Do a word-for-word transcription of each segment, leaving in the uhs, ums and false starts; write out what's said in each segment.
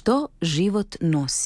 Što život nosi?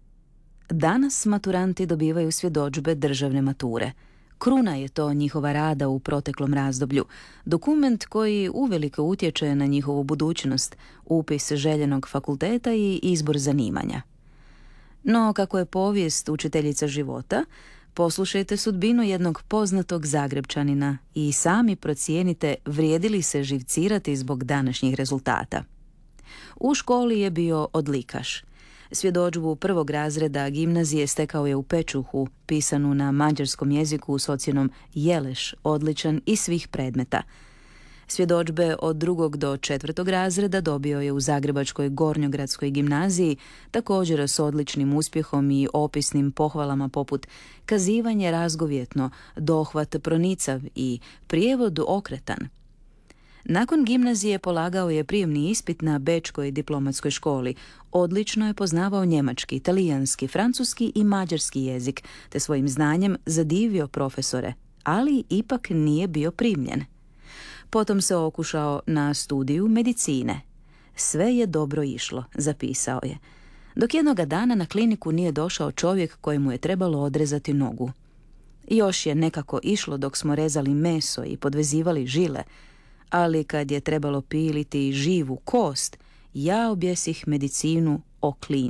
Danas maturanti dobivaju svjedodžbe državne mature. Kruna je to njihova rada u proteklom razdoblju, dokument koji uvelike utječe na njihovu budućnost, upis željenog fakulteta i izbor zanimanja. No, kako je povijest učiteljica života, poslušajte sudbinu jednog poznatog Zagrepčanina i sami procijenite vrijedi li se živcirati zbog današnjih rezultata. U školi je bio odlikaš. Svjedodžbu prvog razreda gimnazije stekao je u Pečuhu, pisanu na mađarskom jeziku s ocjenom Jeleš, odličan iz svih predmeta. Svjedodžbe od drugog do četvrtog razreda dobio je u Zagrebačkoj Gornjogradskoj gimnaziji, također s odličnim uspjehom i opisnim pohvalama poput kazivanje razgovjetno, dohvat pronicav i prijevod okretan. Nakon gimnazije polagao je prijemni ispit na Bečkoj diplomatskoj školi. Odlično je poznavao njemački, talijanski, francuski i mađarski jezik, te svojim znanjem zadivio profesore, ali ipak nije bio primljen. Potom se okušao na studiju medicine. Sve je dobro išlo, zapisao je. Dok jednoga dana na kliniku nije došao čovjek kojemu je trebalo odrezati nogu. Još je nekako išlo dok smo rezali meso i podvezivali žile, ali kad je trebalo piliti živu kost, ja objesih medicinu o klin.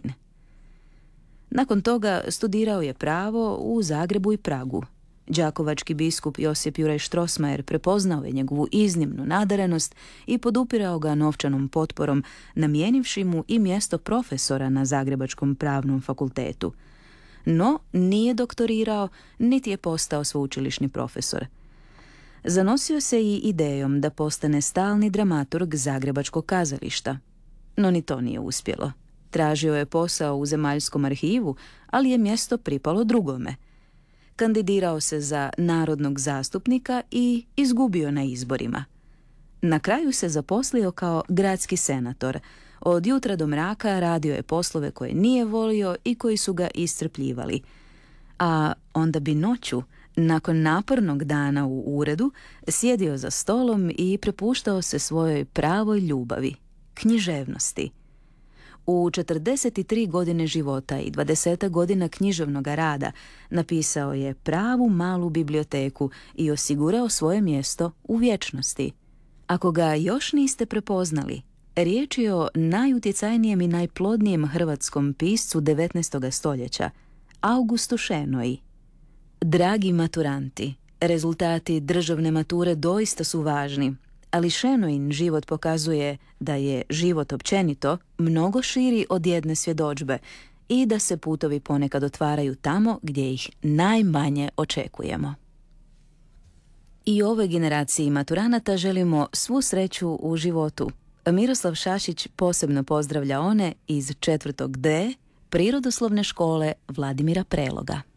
Nakon toga studirao je pravo u Zagrebu i Pragu. Đakovački biskup Josip Juraj Strossmayer prepoznao je njegovu iznimnu nadarenost i podupirao ga novčanom potporom, namijenivši mu i mjesto profesora na Zagrebačkom pravnom fakultetu. No, nije doktorirao, niti je postao sveučilišni profesor. Zanosio se i idejom da postane stalni dramaturg Zagrebačkog kazališta. No ni to nije uspjelo. Tražio je posao u Zemaljskom arhivu, ali je mjesto pripalo drugome. Kandidirao se za narodnog zastupnika i izgubio na izborima. Na kraju se zaposlio kao gradski senator. Od jutra do mraka radio je poslove koje nije volio i koji su ga iscrpljivali. A onda bi noću, nakon napornog dana u uredu, sjedio za stolom i prepuštao se svojoj pravoj ljubavi, književnosti. U četrdeset tri godine života i dvadeset godina književnog rada napisao je pravu malu biblioteku i osigurao svoje mjesto u vječnosti. Ako ga još niste prepoznali, riječ je o najutjecajnijem i najplodnijem hrvatskom piscu devetnaestog stoljeća, Augustu Šenoji. Dragi maturanti, rezultati državne mature doista su važni, ali Šenojin život pokazuje da je život općenito mnogo širi od jedne svjedodžbe i da se putovi ponekad otvaraju tamo gdje ih najmanje očekujemo. I ovoj generaciji maturanata želimo svu sreću u životu. Miroslav Šašić posebno pozdravlja one iz četvrtog D Prirodoslovne škole Vladimira Preloga.